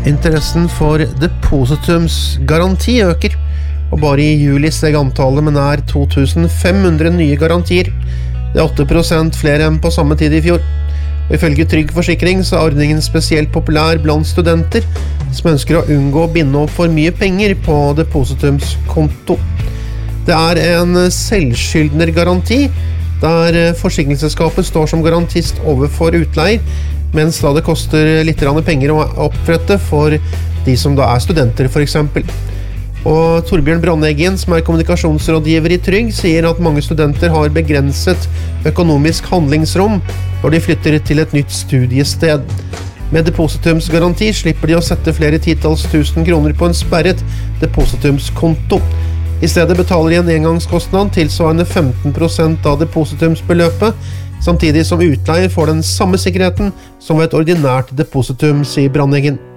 Interessen for depositumsgaranti øker, og bare I juli steg antallet med nær 2500 nye garantier. Det 8% flere enn på samme tid I fjor. Og ifølge Trygg Forsikring så ordningen spesielt populær blant studenter som ønsker å unngå å binde opp for mye penger på depositumskonto. Det en selvskyldnergaranti, der forsikringsselskapet står som garantist overfor utleier, mens da det koster litt penger å opprette for de som da studenter for eksempel. Og Torbjørn Brandeggen, som kommunikasjonsrådgiver I Trygg, sier at mange studenter har begrenset økonomisk handlingsrom når de flytter til et nytt studiested. Med depositumsgaranti slipper de å sette flere titals tusen kroner på en sperret depositumskonto. I stedet betaler de en engangskostnad tilsvarende 15% av depositumsbeløpet, samtidig som utleier får den samme sikkerheten som ved et ordinært depositum, sier Brandeggen.